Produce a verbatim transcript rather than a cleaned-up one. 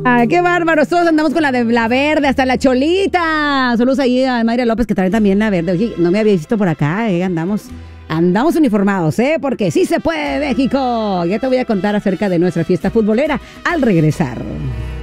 Ay, qué bárbaros, todos andamos con la de la verde, hasta la Cholita. Saludos ahí a Mayra López, que trae también la verde. Oye, no me había visto por acá, eh, andamos, andamos uniformados, ¿eh? Porque sí se puede, México. Ya te voy a contar acerca de nuestra fiesta futbolera al regresar.